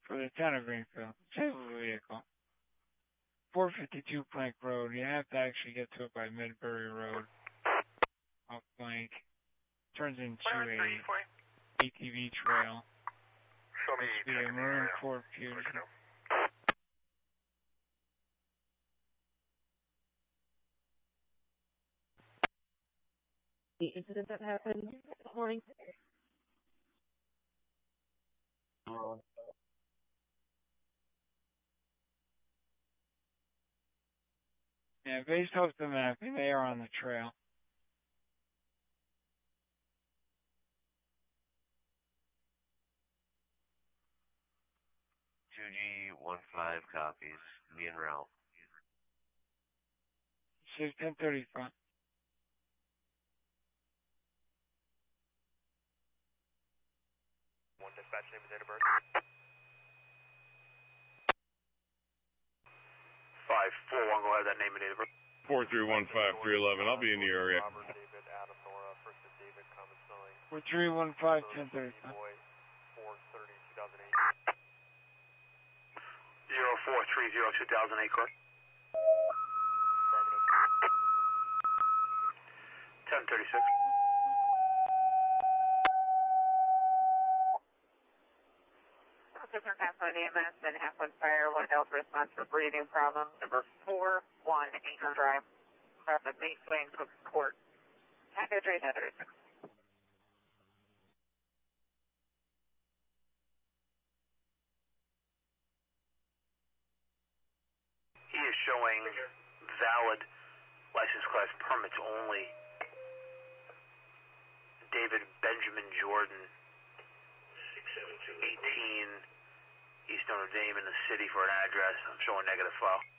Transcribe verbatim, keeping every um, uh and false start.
for the town of Greenfield. Same vehicle. four fifty-two Plank Road. You have to actually get to it by Midbury Road. Off Plank. Turns into a A T V trail. Show me Be a Maroon Ford Fusion. The incident that happened this morning. Yeah, based off the map, they are on the trail. two G one five copies. Me and Ralph. Says ten thirty front. One dispatch name and date of birth. Five four one. Go ahead. That name and date of birth. Four three one five three eleven. I'll be in the area. Robert, David, Adam, Nora, first is David, common spelling. Four three one five ten thirty front. Four thirty two thousand eight. Zero four three zero two thousand eight. Correct. Affirmative. Ten thirty six. Different half on E M S and half on fire. One health response for breathing problems. Number four one Anchor Drive. From the Main Swing Court. Package rate headers. He is showing valid license class permits only. David Benjamin Jordan, eighteen East Notre Dame in the city for an address. I'm showing negative file.